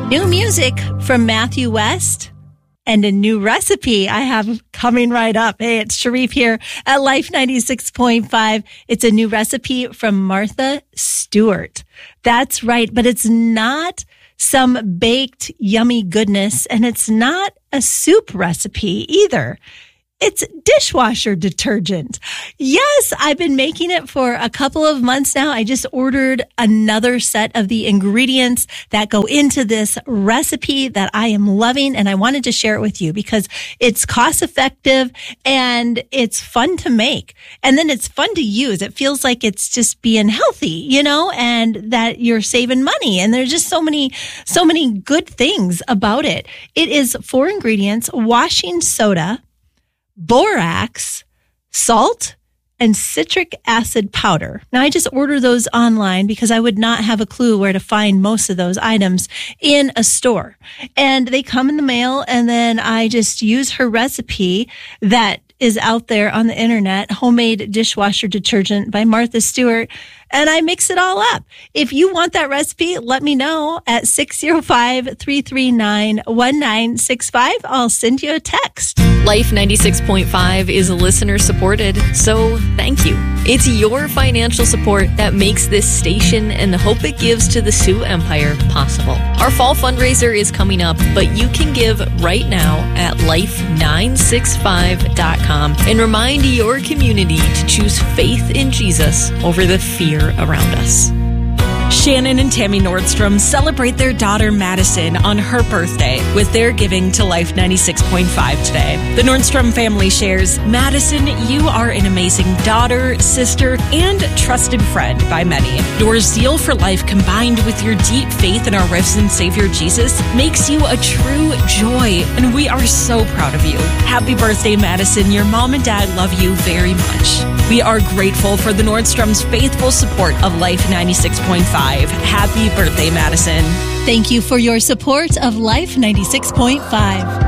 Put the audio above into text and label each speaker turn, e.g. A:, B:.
A: New music from Matthew West and a new recipe I have coming right up. Hey, it's Sharif here at Life 96.5. It's a new recipe from Martha Stewart. That's right, but it's not some baked yummy goodness, and it's not a soup recipe either. It's dishwasher detergent. Yes, I've been making it for a couple of months now. I just ordered another set of the ingredients that go into this recipe that I am loving, and I wanted to share it with you because it's cost effective and it's fun to make. And then it's fun to use. It feels like it's just being healthy, and that you're saving money. And there's just so many good things about it. It is 4 ingredients: washing soda, borax, salt, and citric acid powder. Now, I just ordered those online because I would not have a clue where to find most of those items in a store. And they come in the mail, and then I just use her recipe that is out there on the internet, homemade dishwasher detergent by Martha Stewart, and I mix it all up. If you want that recipe, let me know at 605-339-1965. I'll send you a text.
B: Life 96.5 is listener supported, so thank you. It's your financial support that makes this station and the hope it gives to the Sioux Empire possible. Our fall fundraiser is coming up, but you can give right now at life965.com and remind your community to choose faith in Jesus over the fear around us.
C: Shannon and Tammy Nordstrom celebrate their daughter Madison on her birthday with their giving to Life 96.5 today. The Nordstrom family shares, "Madison, you are an amazing daughter, sister, and trusted friend by many. Your zeal for life combined with your deep faith in our risen Savior Jesus makes you a true joy, and we are so proud of you. Happy birthday, Madison. Your mom and dad love you very much." We are grateful for the Nordstrom's faithful support of Life 96.5. Happy birthday, Madison.
A: Thank you for your support of Life 96.5.